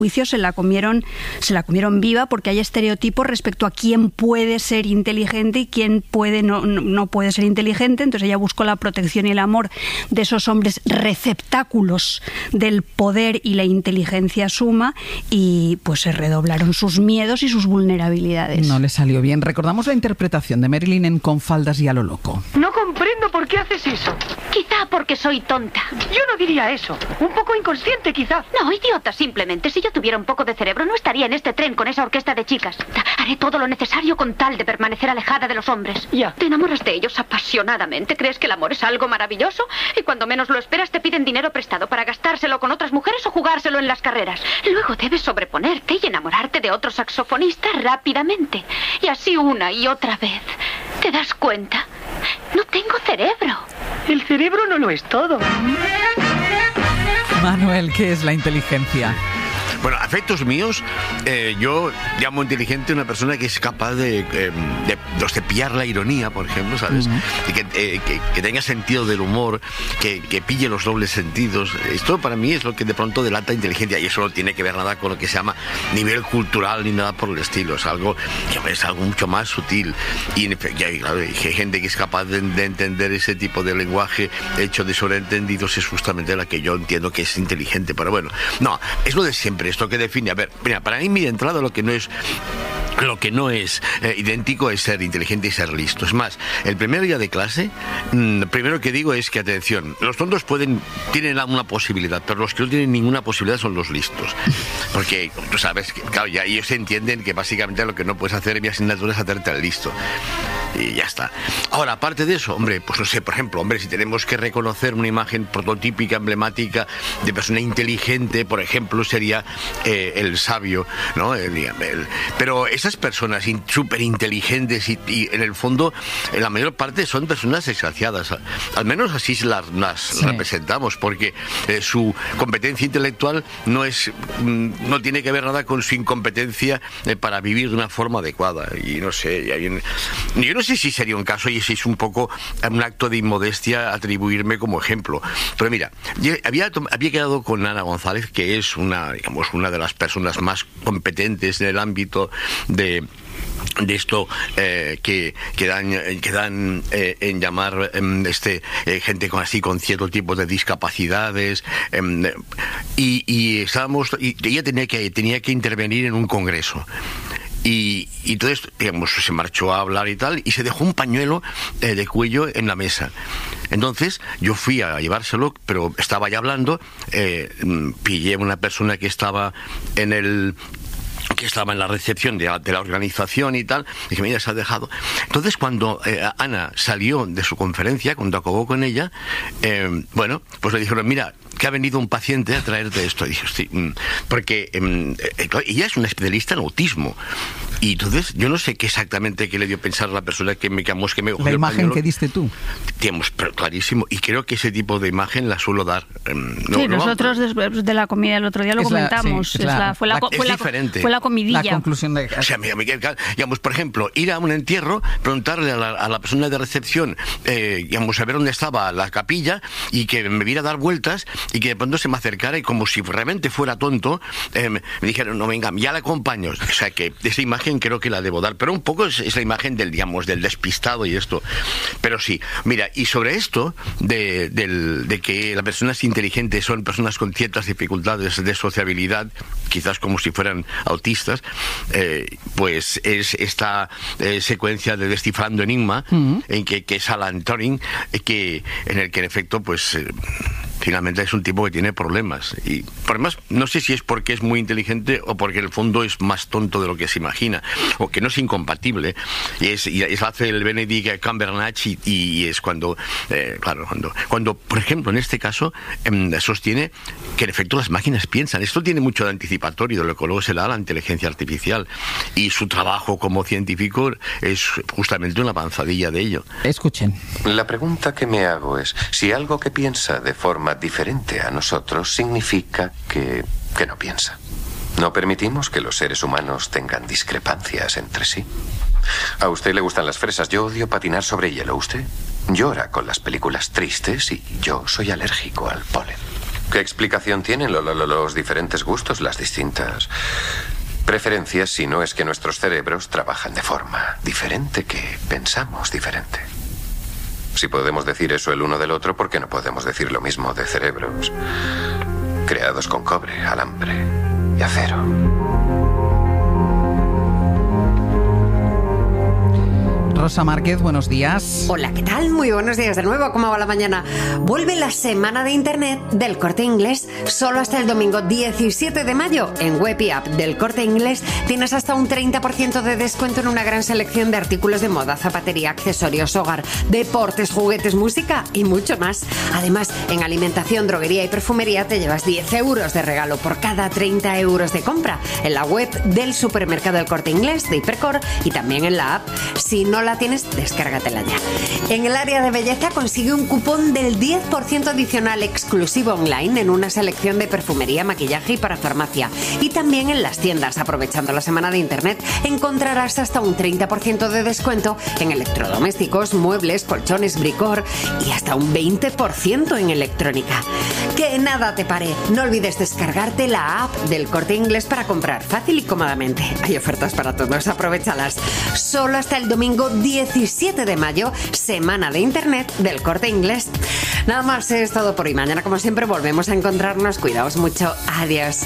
juicio se la comieron viva, porque hay estereotipos respecto a quién puede ser inteligente y quién no puede ser inteligente. Entonces ella buscó la protección y el amor de esos hombres receptáculos del poder y la inteligencia suma, y pues se redoblaron sus miedos y sus vulnerabilidades. No le salió bien. Recordamos la interpretación de Marilyn en Con faldas y a lo loco. No comprendo por qué haces eso. Quizá porque soy tonta. Yo no diría eso. Un poco inconsciente, quizá. No, idiota, simplemente. Si yo tuviera un poco de cerebro, no estaría en este tren con esa orquesta de chicas. Haré todo lo necesario con tal de permanecer alejada de los hombres. Ya. Te enamoras de ellos apasionadamente. ¿Crees que el amor es algo maravilloso? Y cuando menos lo esperas, te piden dinero prestado para gastárselo con otras mujeres o jugárselo en las carreras. Luego debes sobreponerte y enamorarte de otro saxofonista rápidamente. Y así una y otra vez. ¿Te das cuenta? No tengo cerebro. El cerebro no lo es todo. Manuel, ¿qué es la inteligencia? Bueno, a efectos míos, yo llamo inteligente a una persona que es capaz de pillar la ironía, por ejemplo, ¿sabes? Y que tenga sentido del humor, que pille los dobles sentidos. Esto para mí es lo que de pronto delata inteligencia, y eso no tiene que ver nada con lo que se llama nivel cultural ni nada por el estilo. Es algo mucho más sutil. Y claro, hay gente que es capaz de entender ese tipo de lenguaje hecho de sobreentendidos, es justamente la que yo entiendo que es inteligente. Pero bueno, no, es lo de siempre. Esto que define, a ver, mira, para mí de entrada lo que no es idéntico es ser inteligente y ser listo. Es más, el primer día de clase, lo primero que digo es que, atención, los tontos tienen una posibilidad, pero los que no tienen ninguna posibilidad son los listos. Porque, tú sabes, claro, ya ellos entienden que básicamente lo que no puedes hacer en mi asignatura es hacerte al listo. Y ya está. Ahora, aparte de eso, hombre, pues no sé, por ejemplo, si tenemos que reconocer una imagen prototípica, emblemática de persona inteligente, por ejemplo, sería el sabio, ¿no? Pero esas personas súper inteligentes y en el fondo, en la mayor parte son personas desgraciadas. Al menos así las representamos, porque su competencia intelectual no tiene que ver nada con su incompetencia para vivir de una forma adecuada. Y no sé, yo no sé si sería un caso y si es un poco un acto de inmodestia atribuirme como ejemplo. Pero mira, yo había quedado con Ana González, que es una de las personas más competentes en el ámbito de esto que dan en llamar gente con cierto tipo de discapacidades, y ella tenía que intervenir en un congreso. Y entonces, se marchó a hablar y tal, y se dejó un pañuelo de cuello en la mesa. Entonces, yo fui a llevárselo, pero estaba ya hablando, pillé a una persona que estaba en la recepción de la organización y tal, y dije, mira, se ha dejado. Entonces, cuando Ana salió de su conferencia, cuando acabó con ella, pues le dijeron, mira, que ha venido un paciente a traerte esto. Y dije, sí, porque ella es una especialista en autismo. Y entonces, yo no sé qué exactamente le dio a pensar a la persona que me cogió la imagen pañuelo, que diste tú. Pero clarísimo. Y creo que ese tipo de imagen la suelo dar. Nosotros después de la comida el otro día lo comentamos. Fue la comidilla. La conclusión de... O sea, por ejemplo, ir a un entierro, preguntarle a la persona de recepción, a ver dónde estaba la capilla, y que me viera a dar vueltas, y que de pronto se me acercara y como si realmente fuera tonto, me dijeron, no, venga, ya la acompaño. O sea, que esa imagen creo que la debo dar, pero un poco es la imagen del despistado y esto. Pero sí, mira, y sobre esto de que las personas inteligentes son personas con ciertas dificultades de sociabilidad, quizás como si fueran autistas, pues es esta secuencia de Descifrando Enigma, en que es Alan Turing, en el que en efecto, pues finalmente es un tipo que tiene problemas. Y además, no sé si es porque es muy inteligente o porque en el fondo es más tonto de lo que se imagina, o que no es incompatible. Y es hace el Benedict Cumberbatch, y es cuando, por ejemplo, en este caso, sostiene que en efecto las máquinas piensan. Esto tiene mucho de anticipatorio de lo que luego se da a la inteligencia artificial. Y su trabajo como científico es justamente una avanzadilla de ello. Escuchen. La pregunta que me hago es, si algo que piensa de forma diferente a nosotros significa que no piensa. No permitimos que los seres humanos tengan discrepancias entre sí. A usted le gustan las fresas, yo odio patinar sobre hielo. Usted llora con las películas tristes y yo soy alérgico al polen. ¿Qué explicación tienen los diferentes gustos, las distintas preferencias, si no es que nuestros cerebros trabajan de forma diferente, que pensamos diferente? Si podemos decir eso el uno del otro, ¿por qué no podemos decir lo mismo de cerebros creados con cobre, alambre y acero? Rosa Márquez, buenos días. Hola, ¿qué tal? Muy buenos días de nuevo. ¿Cómo va la mañana? Vuelve la semana de Internet del Corte Inglés solo hasta el domingo 17 de mayo. En web y app del Corte Inglés tienes hasta un 30% de descuento en una gran selección de artículos de moda, zapatería, accesorios, hogar, deportes, juguetes, música y mucho más. Además, en alimentación, droguería y perfumería te llevas 10 euros de regalo por cada 30 euros de compra en la web del supermercado del Corte Inglés de Hipercor y también en la app. Si no la tienes, descárgatela ya. En el área de belleza consigue un cupón del 10% adicional exclusivo online en una selección de perfumería, maquillaje y parafarmacia. Y también en las tiendas, aprovechando la semana de Internet, encontrarás hasta un 30% de descuento en electrodomésticos, muebles, colchones, bricor y hasta un 20% en electrónica. Que nada te pare. No olvides descargarte la app del Corte Inglés para comprar fácil y cómodamente. Hay ofertas para todos, aprovéchalas. Solo hasta el domingo 17 de mayo, semana de Internet del Corte Inglés. Nada más, es todo por hoy. Mañana, como siempre, volvemos a encontrarnos. Cuidaos mucho. Adiós.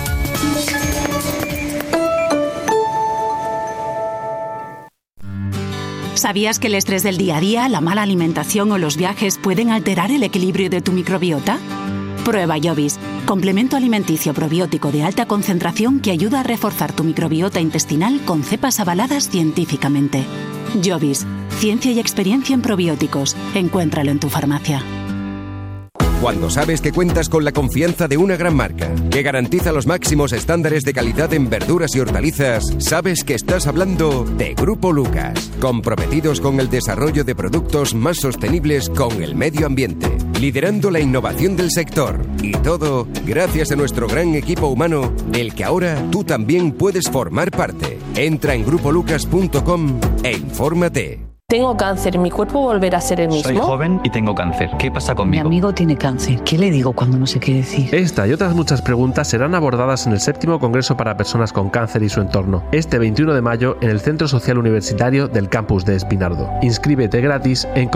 ¿Sabías que el estrés del día a día, la mala alimentación o los viajes pueden alterar el equilibrio de tu microbiota? Prueba Jovis, complemento alimenticio probiótico de alta concentración que ayuda a reforzar tu microbiota intestinal con cepas avaladas científicamente. Jovis, ciencia y experiencia en probióticos. Encuéntralo en tu farmacia. Cuando sabes que cuentas con la confianza de una gran marca, que garantiza los máximos estándares de calidad en verduras y hortalizas, sabes que estás hablando de Grupo Lucas, comprometidos con el desarrollo de productos más sostenibles con el medio ambiente, liderando la innovación del sector. Y todo gracias a nuestro gran equipo humano, del que ahora tú también puedes formar parte. Entra en grupolucas.com e infórmate. Tengo cáncer, ¿mi cuerpo volverá a ser el mismo? Soy joven y tengo cáncer. ¿Qué pasa conmigo? Mi amigo tiene cáncer. ¿Qué le digo cuando no sé qué decir? Esta y otras muchas preguntas serán abordadas en el 7º Congreso para Personas con Cáncer y su entorno, este 21 de mayo en el Centro Social Universitario del Campus de Espinardo. Inscríbete gratis en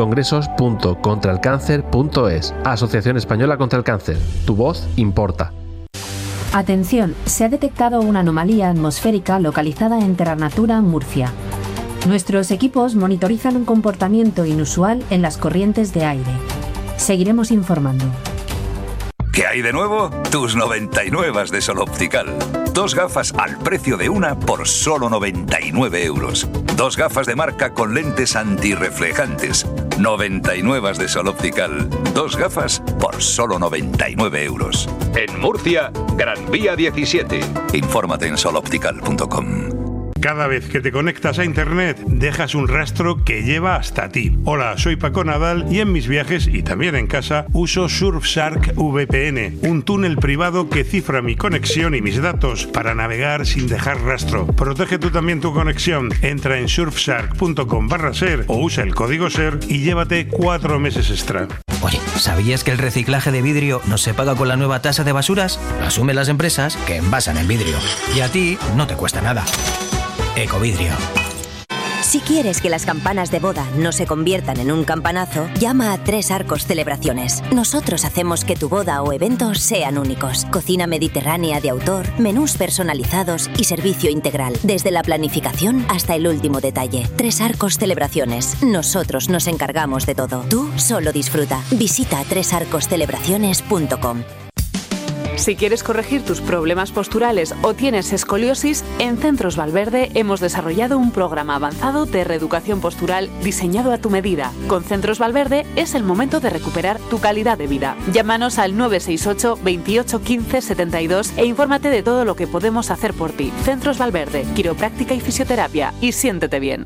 congresos.contraelcáncer.es. Asociación Española contra el Cáncer. Tu voz importa. Atención, se ha detectado una anomalía atmosférica localizada en Terra Natura, Murcia. Nuestros equipos monitorizan un comportamiento inusual en las corrientes de aire. Seguiremos informando. ¿Qué hay de nuevo? Tus 99 de Sol Optical. 2 gafas al precio de una por solo 99 euros. 2 gafas de marca con lentes antirreflejantes. 99 de Sol Optical. 2 gafas por solo 99 euros. En Murcia, Gran Vía 17. Infórmate en soloptical.com. Cada vez que te conectas a Internet, dejas un rastro que lleva hasta ti. Hola, soy Paco Nadal y en mis viajes y también en casa uso Surfshark VPN, un túnel privado que cifra mi conexión y mis datos para navegar sin dejar rastro. Protege tú también tu conexión. Entra en surfshark.com/ser o usa el código SER y llévate 4 meses extra. Oye, ¿sabías que el reciclaje de vidrio no se paga con la nueva tasa de basuras? Lo asumen las empresas que envasan el vidrio. Y a ti no te cuesta nada. Ecovidrio. Si quieres que las campanas de boda no se conviertan en un campanazo, llama a Tres Arcos Celebraciones. Nosotros hacemos que tu boda o evento sean únicos. Cocina mediterránea de autor, menús personalizados y servicio integral, desde la planificación hasta el último detalle. Tres Arcos Celebraciones. Nosotros nos encargamos de todo. Tú solo disfruta. Visita tresarcoscelebraciones.com. Si quieres corregir tus problemas posturales o tienes escoliosis, en Centros Valverde hemos desarrollado un programa avanzado de reeducación postural diseñado a tu medida. Con Centros Valverde es el momento de recuperar tu calidad de vida. Llámanos al 968 28 15 72 e infórmate de todo lo que podemos hacer por ti. Centros Valverde, quiropráctica y fisioterapia. Y siéntete bien.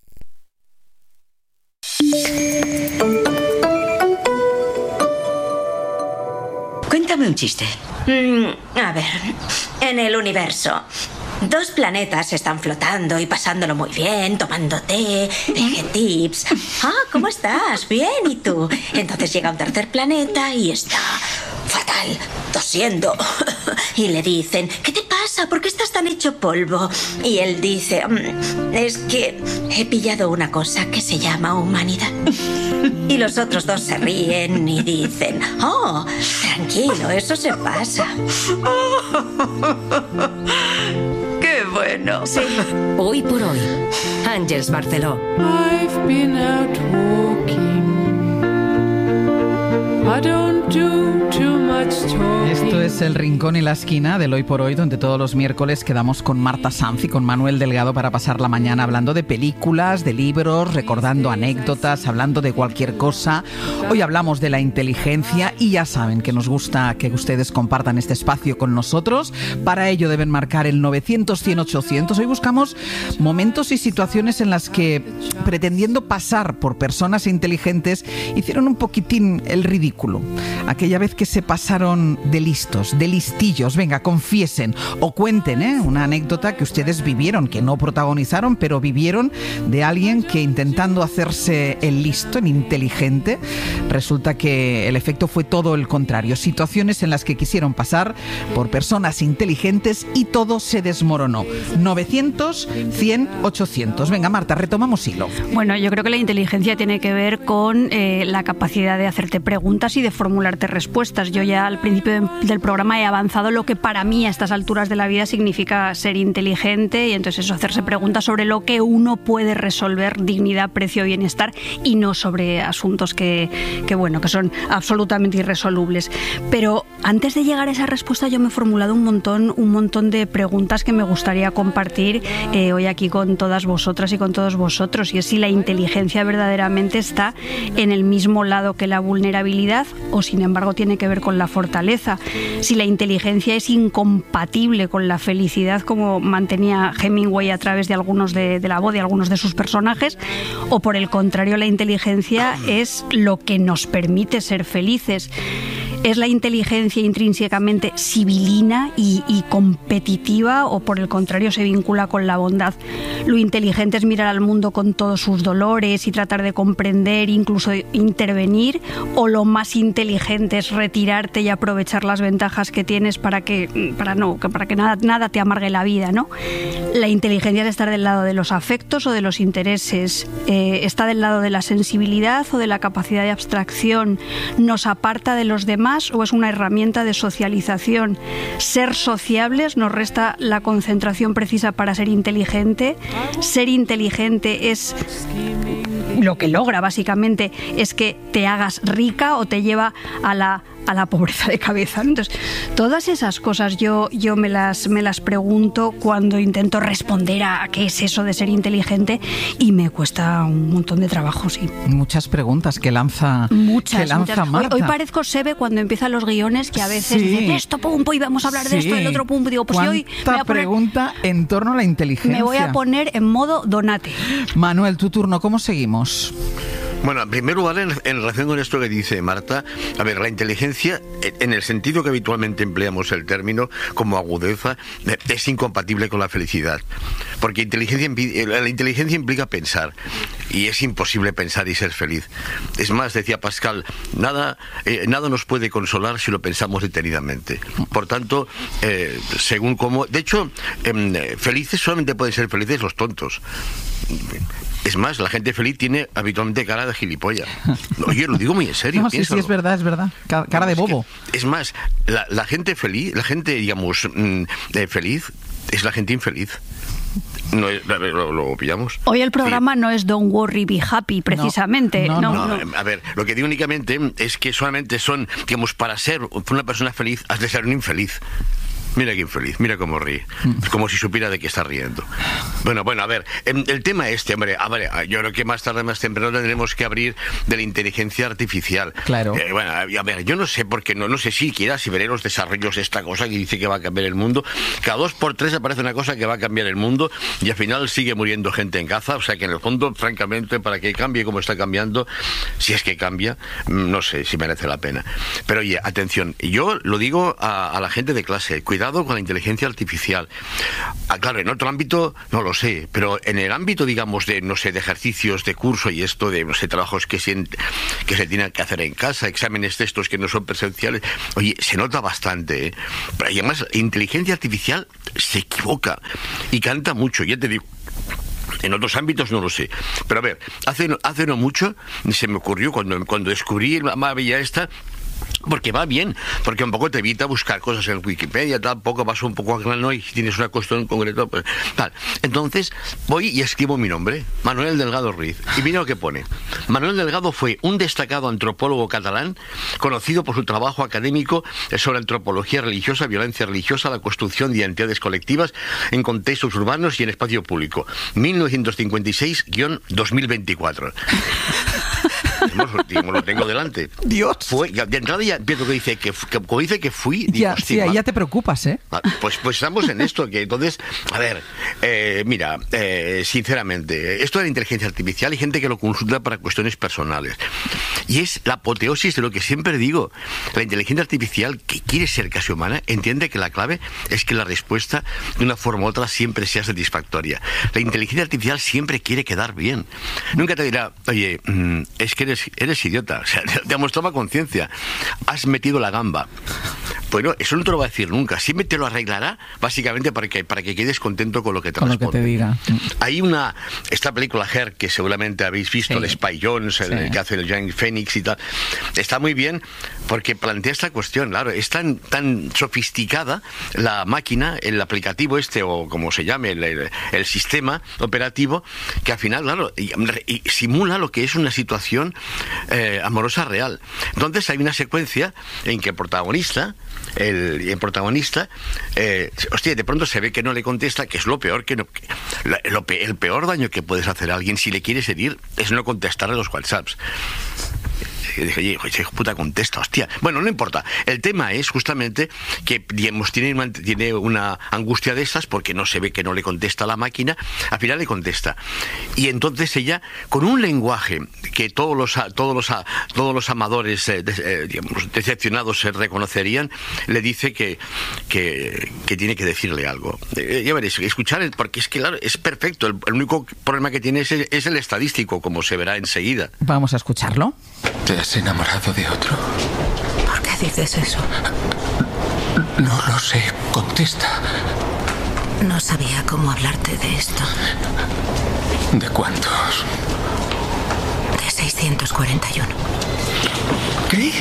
Cuéntame un chiste. A ver, en el universo, 2 planetas están flotando y pasándolo muy bien, tomando té, tips. Ah, ¿cómo estás? Bien, ¿y tú? Entonces llega un tercer planeta y está fatal, tosiendo. Y le dicen, ¿qué te pasa? ¿Por qué estás tan hecho polvo? Y él dice, es que he pillado una cosa que se llama humanidad. Y los otros dos se ríen y dicen, oh, tranquilo, eso se pasa. ¡Qué bueno! Sí. Hoy por hoy, Àngels Barceló. I've been out walking. I don't do too much talking. Esto es El Rincón y la Esquina del Hoy por Hoy, donde todos los miércoles quedamos con Marta Sanz y con Manuel Delgado para pasar la mañana hablando de películas, de libros, recordando anécdotas, hablando de cualquier cosa. Hoy hablamos de la inteligencia y ya saben que nos gusta que ustedes compartan este espacio con nosotros. Para ello deben marcar el 900-100-800. Hoy buscamos momentos y situaciones en las que, pretendiendo pasar por personas inteligentes, hicieron un poquitín el ridículo. Aquella vez que se pasaron de listos, de listillos. Venga, confiesen o cuenten una anécdota que ustedes vivieron, que no protagonizaron, pero vivieron, de alguien que, intentando hacerse el listo, el inteligente, resulta que el efecto fue todo el contrario. Situaciones en las que quisieron pasar por personas inteligentes y todo se desmoronó. 900-100-800. Venga, Marta, retomamos hilo. Bueno, yo creo que la inteligencia tiene que ver con la capacidad de hacerte preguntas y de formularte respuestas. Yo ya al principio del programa he avanzado lo que para mí a estas alturas de la vida significa ser inteligente, y entonces eso, hacerse preguntas sobre lo que uno puede resolver, dignidad, precio, bienestar, y no sobre asuntos que son absolutamente irresolubles. Pero antes de llegar a esa respuesta, yo me he formulado un montón de preguntas que me gustaría compartir hoy aquí con todas vosotras y con todos vosotros, y es si la inteligencia verdaderamente está en el mismo lado que la vulnerabilidad, o sin embargo tiene que ver con la fortaleza. Si la inteligencia es incompatible con la felicidad, como mantenía Hemingway a través de algunos de la voz de algunos de sus personajes, o por el contrario, la inteligencia es lo que nos permite ser felices. ¿Es la inteligencia intrínsecamente sibilina y competitiva, o por el contrario se vincula con la bondad? Lo inteligente es mirar al mundo con todos sus dolores y tratar de comprender, incluso intervenir, o lo más inteligente es retirarte y aprovechar las ventajas que tienes para que nada te amargue la vida, ¿no? La inteligencia es estar del lado de los afectos o de los intereses, está del lado de la sensibilidad o de la capacidad de abstracción, nos aparta de los demás o es una herramienta de socialización. Ser sociables nos resta la concentración precisa para ser inteligente. Ser inteligente es lo que logra básicamente es que te hagas rica o te lleva a la pobreza de cabeza. Entonces, todas esas cosas yo me las pregunto cuando intento responder a qué es eso de ser inteligente, y me cuesta un montón de trabajo, sí. Muchas preguntas que lanza Marta. Hoy parezco Sebe cuando empiezan los guiones, que a veces dicen esto, pum, y vamos a hablar de esto, el otro, pum, digo, pues yo hoy me voy a pregunta en torno a la inteligencia. Me voy a poner en modo Donate. Manuel, tu turno, ¿cómo seguimos? Bueno, en primer lugar, en relación con esto que dice Marta, a ver, la inteligencia, en el sentido que habitualmente empleamos el término, como agudeza, es incompatible con la felicidad. Porque la inteligencia implica pensar, y es imposible pensar y ser feliz. Es más, decía Pascal, nada nos puede consolar si lo pensamos detenidamente. Por tanto, según cómo... De hecho, felices solamente pueden ser felices los tontos. Es más, la gente feliz tiene habitualmente cara de gilipollas. Oye, lo digo muy en serio. No, sí, es verdad. Cara de bobo. Es más, la gente feliz, digamos, feliz, es la gente infeliz. No, lo pillamos. Hoy el programa no es Don't Worry, Be Happy, precisamente. No. A ver, lo que digo únicamente es que solamente son, digamos, para ser una persona feliz, has de ser un infeliz. Mira qué infeliz, mira cómo ríe, como si supiera de qué está riendo. Bueno, a ver, el tema hombre, yo creo que más tarde, más temprano tendremos que abrir de la inteligencia artificial. Claro. Bueno, a ver, yo no sé por qué, no sé siquiera si veré los desarrollos de esta cosa que dice que va a cambiar el mundo. Cada 2 por 3 aparece una cosa que va a cambiar el mundo y al final sigue muriendo gente en Gaza, o sea que en el fondo, francamente, para que cambie como está cambiando, si es que cambia, no sé si merece la pena. Pero oye, atención, yo lo digo a la gente de clase, cuidado cuidado con la inteligencia artificial. Claro, en otro ámbito no lo sé, pero en el ámbito, digamos, de, no sé, de ejercicios, de curso y esto, de, no sé, trabajos que se tienen que hacer en casa, exámenes de estos que no son presenciales, oye, se nota bastante, ¿eh? Pero además, la inteligencia artificial se equivoca y canta mucho, ya te digo. En otros ámbitos no lo sé. Pero a ver, hace no mucho se me ocurrió cuando descubrí la maravilla esta, porque va bien, porque un poco te evita buscar cosas en Wikipedia, tampoco vas un poco al grano y si tienes una cuestión en concreto, pues tal. Entonces voy y escribo mi nombre, Manuel Delgado Ruiz, y mira lo que pone. Manuel Delgado fue un destacado antropólogo catalán, conocido por su trabajo académico sobre antropología religiosa, violencia religiosa, la construcción de identidades colectivas en contextos urbanos y en espacio público, 1956-2024. Lo tengo delante. Dios. De entrada ya empiezo que dice que fui. Digo, ya te preocupas, ¿eh? Pues estamos en esto, que entonces, a ver, mira, sinceramente, esto de la inteligencia artificial hay gente que lo consulta para cuestiones personales. Y es la apoteosis de lo que siempre digo. La inteligencia artificial, que quiere ser casi humana, entiende que la clave es que la respuesta, de una forma u otra, siempre sea satisfactoria. La inteligencia artificial siempre quiere quedar bien. Nunca te dirá, oye, es que eres idiota, o sea, te mostraba conciencia, has metido la gamba. Bueno, eso no te lo va a decir nunca, siempre te lo arreglará básicamente para que quedes contento con lo que te responde. Con lo que te diga. Hay esta película Her, que seguramente habéis visto, el Spy Jones, el que hace el Joaquin Phoenix y tal, está muy bien porque plantea esta cuestión, claro, es tan sofisticada la máquina, el aplicativo o como se llame, el sistema operativo, que al final, claro, y simula lo que es una situación amorosa real. Entonces hay una secuencia en que el protagonista, hostia, de pronto se ve que no le contesta, que es lo peor el peor daño que puedes hacer a alguien si le quieres herir es no contestarle los WhatsApps. Y dije, oye, hijo puta, contesta, hostia. Bueno, no importa. El tema es justamente que, digamos, tiene una angustia de esas porque no se ve que no le contesta a la máquina. Al final le contesta. Y entonces ella, con un lenguaje que todos los amadores, digamos, decepcionados se reconocerían, le dice que tiene que decirle algo. Ya veréis, escuchar, porque es que, claro, es perfecto. El único problema que tiene es el estadístico, como se verá enseguida. Vamos a escucharlo. ¿Te has enamorado de otro? ¿Por qué dices eso? No lo sé. Contesta. No sabía cómo hablarte de esto. ¿De cuántos? De 641. ¿Qué?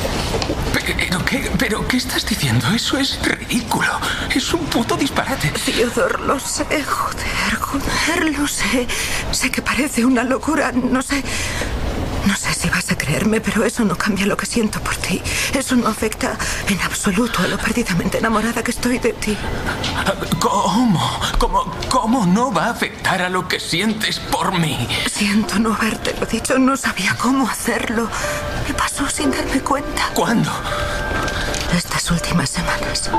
¿Pero qué estás diciendo? Eso es ridículo. Es un puto disparate. Theodore, lo sé, joder, lo sé. Sé que parece una locura, no sé si vas a creerme, pero eso no cambia lo que siento por ti. Eso no afecta en absoluto a lo perdidamente enamorada que estoy de ti. ¿Cómo no va a afectar a lo que sientes por mí? Siento no habértelo dicho, no sabía cómo hacerlo. Me pasó sin darme cuenta. ¿Cuándo? Estas últimas semanas.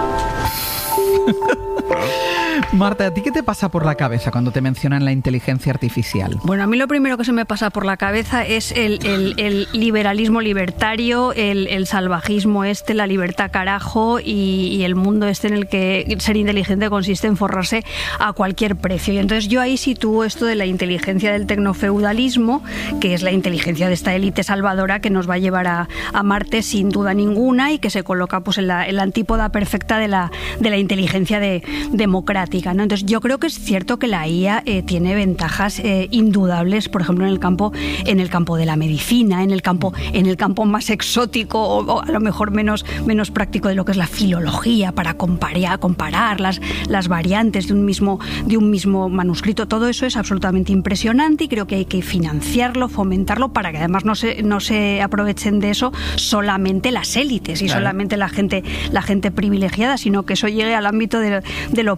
Marta, ¿a ti qué te pasa por la cabeza cuando te mencionan la inteligencia artificial? Bueno, a mí lo primero que se me pasa por la cabeza es el liberalismo libertario, el salvajismo la libertad carajo y el mundo en el que ser inteligente consiste en forrarse a cualquier precio. Y entonces yo ahí sitúo esto de la inteligencia del tecnofeudalismo, que es la inteligencia de esta élite salvadora que nos va a llevar a Marte sin duda ninguna y que se coloca pues en la antípoda perfecta de la inteligencia democrática, ¿no? Entonces yo creo que es cierto que la IA tiene ventajas indudables, por ejemplo en el campo de la medicina, en el campo más exótico o a lo mejor menos práctico de lo que es la filología, para comparar las variantes de un mismo manuscrito. Todo eso es absolutamente impresionante y creo que hay que financiarlo, fomentarlo, para que además no se aprovechen de eso solamente las élites y solamente la gente privilegiada, sino que eso llegue al ámbito de lo público.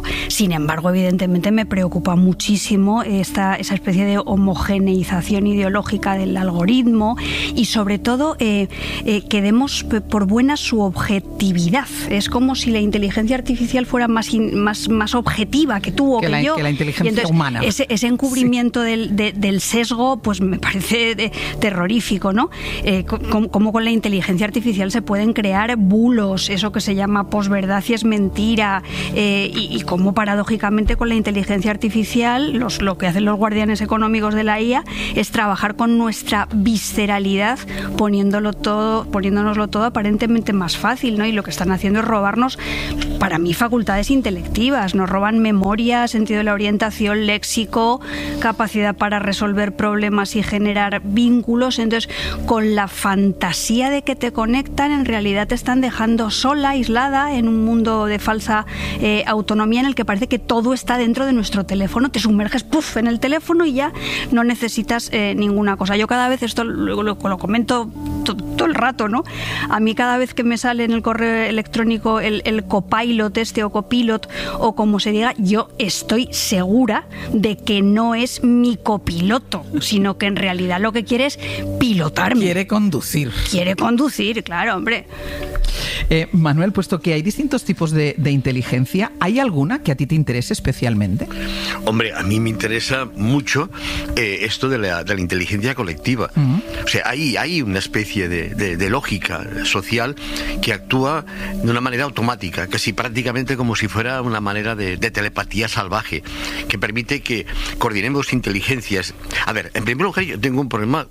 Sin embargo, evidentemente me preocupa muchísimo esa especie de homogeneización ideológica del algoritmo y sobre todo que demos por buena su objetividad. Es como si la inteligencia artificial fuera más objetiva que tú o que yo. Que la inteligencia entonces, humana. Ese encubrimiento del sesgo, pues me parece terrorífico, ¿no? Como con la inteligencia artificial se pueden crear bulos, eso que se llama posverdad y es mentira, y cómo paradójicamente con la inteligencia artificial lo que hacen los guardianes económicos de la IA es trabajar con nuestra visceralidad, poniéndonoslo todo aparentemente más fácil, ¿no? Y lo que están haciendo es robarnos, para mí, facultades intelectivas. Nos roban memoria, sentido de la orientación, léxico, capacidad para resolver problemas y generar vínculos. Entonces, con la fantasía de que te conectan, en realidad te están dejando sola, aislada, en un mundo de falsa autonomía en el que parece que todo está dentro de nuestro teléfono. Te sumerges en el teléfono y ya no necesitas ninguna cosa. Yo cada vez, esto lo comento todo el rato, ¿no? A mí cada vez que me sale en el correo electrónico el copilot o copilot o como se diga, yo estoy segura de que no es mi copiloto, sino que en realidad lo que quiere es pilotarme. Quiere conducir. Quiere conducir, claro, hombre. Manuel, puesto que hay distintos tipos de inteligencia, ¿hay alguna que a ti te interese especialmente? Hombre, a mí me interesa mucho esto de la inteligencia colectiva. Uh-huh. O sea, hay una especie de lógica social que actúa de una manera automática, casi prácticamente como si fuera una manera de telepatía salvaje, que permite que coordinemos inteligencias. A ver, en primer lugar, yo tengo un problema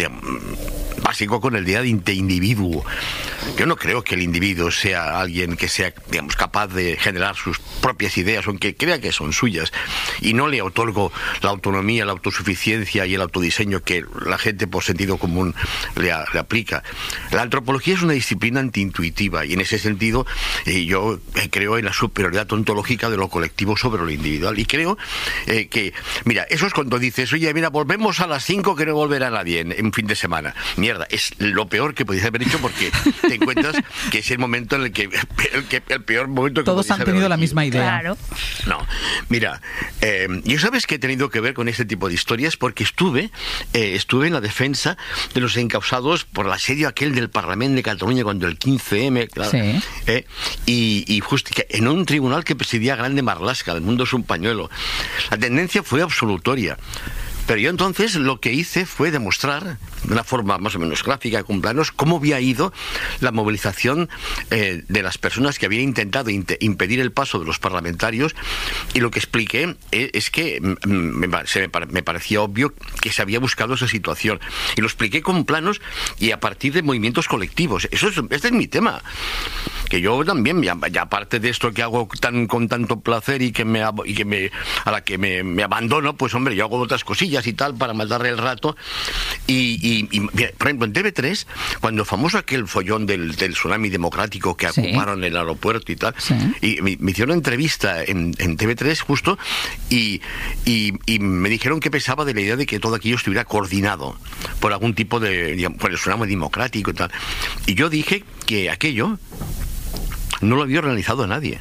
básico con el día de individuo. Yo no creo que el individuo sea alguien que sea, digamos, capaz de generar sus propias ideas, aunque crea que son suyas, y no le otorgo la autonomía, la autosuficiencia y el autodiseño que la gente por sentido común le aplica. La antropología es una disciplina antiintuitiva y en ese sentido yo creo en la superioridad ontológica de lo colectivo sobre lo individual, y creo que, mira, eso es cuando dices, oye, mira, volvemos a las 5 que no volverá nadie en fin de semana. Mierda, es lo peor que podéis haber hecho, porque te encuentras que es el momento en el que el peor momento que todos han tenido la misma idea. Claro. No, mira, yo sabes que he tenido que ver con este tipo de historias porque estuve en la defensa de los encausados por el asedio aquel del Parlamento de Cataluña cuando el 15M, claro, sí. Y justo en un tribunal que presidía Grande Marlaska, El mundo es un pañuelo. La tendencia fue absolutoria. Pero yo entonces lo que hice fue demostrar, de una forma más o menos gráfica, con planos, cómo había ido la movilización de las personas que habían intentado impedir el paso de los parlamentarios, y lo que expliqué es que me parecía obvio que se había buscado esa situación. Y lo expliqué con planos y a partir de movimientos colectivos. Este es mi tema. Que yo también, ya aparte de esto que hago con tanto placer y a la que me abandono, pues hombre, yo hago otras cosillas y tal para matarle el rato. Y mira, por ejemplo, en TV3, cuando famoso aquel follón del tsunami democrático que ocuparon el aeropuerto y tal, y me hicieron una entrevista en TV3 justo, y me dijeron que pensaba de la idea de que todo aquello estuviera coordinado por algún tipo por el tsunami democrático y tal. Y yo dije que aquello no lo había organizado nadie.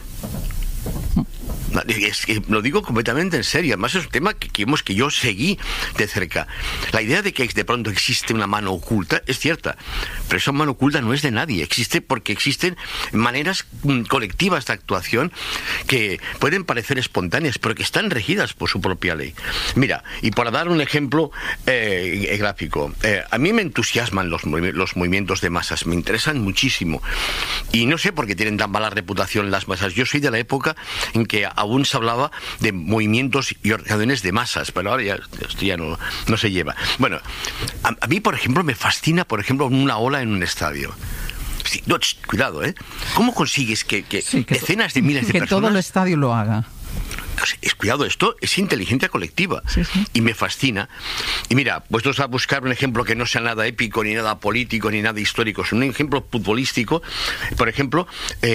Es que lo digo completamente en serio. Además es un tema que yo seguí de cerca. La idea de que de pronto existe una mano oculta es cierta, pero esa mano oculta no es de nadie. Existe porque existen maneras colectivas de actuación que pueden parecer espontáneas, pero que están regidas por su propia ley. Mira, y para dar un ejemplo gráfico, a mí me entusiasman los movimientos de masas, me interesan muchísimo, y no sé por qué tienen tan mala reputación las masas. Yo soy de la época en que aún se hablaba de movimientos y organizaciones de masas, pero ahora esto ya no se lleva. Bueno, a mí, por ejemplo, me fascina, por ejemplo, una ola en un estadio. Sí, no, cuidado, ¿eh? ¿Cómo consigues que decenas de miles de personas... Que todo el estadio lo haga. Cuidado, esto es inteligencia colectiva, y me fascina. Y mira, puestos a buscar un ejemplo que no sea nada épico, ni nada político, ni nada histórico, sino un ejemplo futbolístico. Por ejemplo,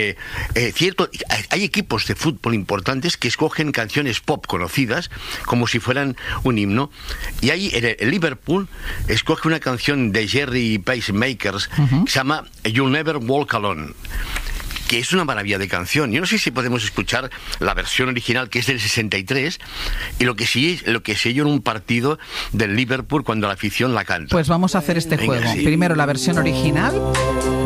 hay equipos de fútbol importantes que escogen canciones pop conocidas como si fueran un himno, y ahí el Liverpool escoge una canción de Jerry Pacemakers que se llama You'll Never Walk Alone, que es una maravilla de canción. Yo no sé si podemos escuchar la versión original, que es del 63, y lo que sí yo en un partido del Liverpool cuando la afición la canta. Pues vamos a hacer este juego. Sí. Primero la versión original.